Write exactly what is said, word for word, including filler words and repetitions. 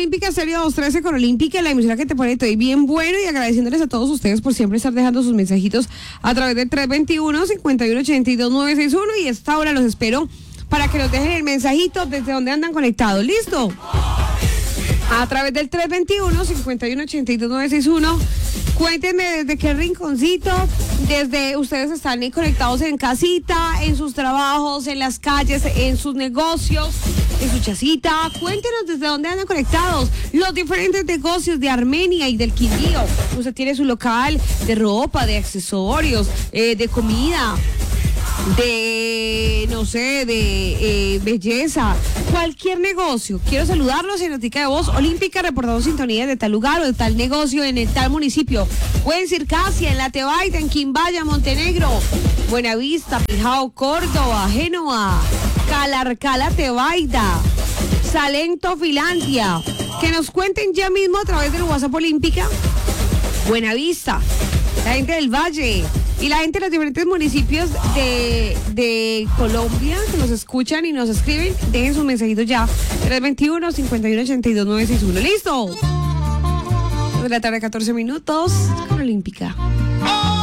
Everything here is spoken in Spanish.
Olímpica Serie doscientos trece con Olímpica, la emisora que te pone todo bien bueno, y agradeciéndoles a todos ustedes por siempre estar dejando sus mensajitos a través del tres veintiuno, cincuenta y uno ochenta y dos, nueve sesenta y uno, y a esta hora los espero para que nos dejen el mensajito desde donde andan conectados. ¿Listo? A través del tres veintiuno, cincuenta y uno ochenta y dos, nueve sesenta y uno. Cuéntenme desde qué rinconcito, desde ustedes están ahí conectados en casita, en sus trabajos, en las calles, en sus negocios, en su chacita. Cuéntenos desde dónde andan conectados los diferentes negocios de Armenia y del Quindío. Usted tiene su local de ropa, de accesorios, eh, de comida, de, no sé, de eh, belleza, cualquier negocio. Quiero saludarlos en notica de voz Olímpica, reportando sintonía de tal lugar o de tal negocio en el tal municipio, o en Circasia, en La Tebaida, en Quimbaya, Montenegro, Buenavista, Pijao, Córdoba, Génova, Calarcala, Tebaida, Salento, Finlandia. Que nos cuenten ya mismo a través del WhatsApp Olímpica, Buenavista, la gente del Valle y la gente de los diferentes municipios de, de Colombia que nos escuchan y nos escriben. Dejen sus mensajitos ya. tres veintiuno, cincuenta y uno ochenta y dos, nueve sesenta y uno. ¿Listo? De la tarde, catorce minutos con Olímpica.